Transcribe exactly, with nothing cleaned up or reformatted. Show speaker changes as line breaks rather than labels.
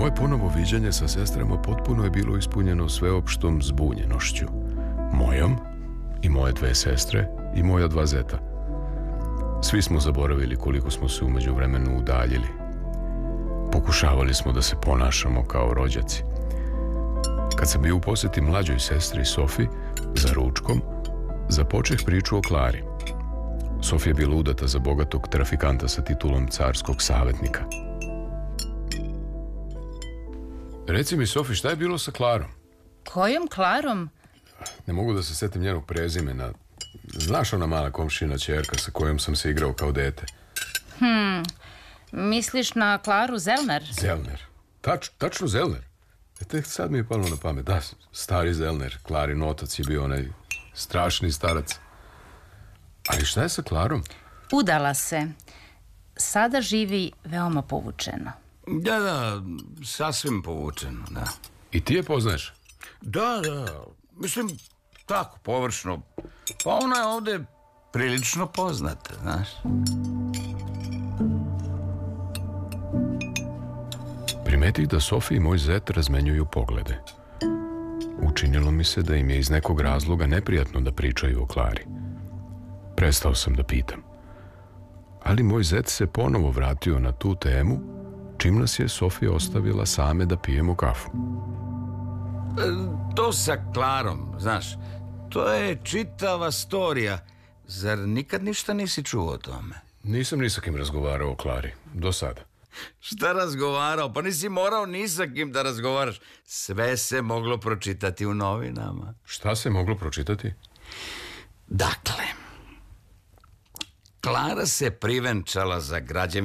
Moje ponovo viđanje sa sestrama potpuno je bilo ispunjeno sveopštom zbunjenošću. Mojom i moje dve sestre i moja dva zeta. Svi smo zaboravili koliko smo se umeđu vremenu udaljili. Pokušavali smo da se ponašamo kao rođaci. Kad sam bio u posjeti mlađoj sestri Sofi za ručkom, započeh priču o Klari. Sofija je bila udata za bogatog trafikanta sa titulom carskog savjetnika. Reci mi, Sofi, šta je bilo sa Klarom?
Kojom Klarom?
Ne mogu da se setim njenog prezimena. Znaš, ona mala komšina ćerka sa kojom sam se igrao kao dete?
Hmm, misliš na Klaru Zellner?
Zellner. Tač, tačno Zellner. E, tek sad mi je palo na pamet. Da, stari Zellner. Klarin otac je bio onaj strašni starac. Ali šta je sa Klarom?
Udala se. Sada živi veoma povučeno.
Da, da, sasvim povučeno, da.
I ti je poznaješ?
Da, da, mislim, tako, površno. Pa ona je ovde prilično poznata, znaš.
Primetih da Sofi i moj zet razmenjuju poglede. Učinilo mi se da im je iz nekog razloga neprijatno da pričaju o Klari. Prestao sam da pitam. Ali moj zet se ponovo vratio na tu temu, čim nas je Sofija ostavila same da pijemo kafu.
E, to sa Klarom, znaš, to je čitava storija. Zar nikad ništa nisi čuo o tome?
Nisam ni sa kim razgovarao o Klari, do sada.
Šta razgovarao? Pa nisi morao ni sa kim da razgovaraš. Sve se moglo pročitati u novinama.
Šta se moglo pročitati?
Dakle, Klara se privenčala za građevinu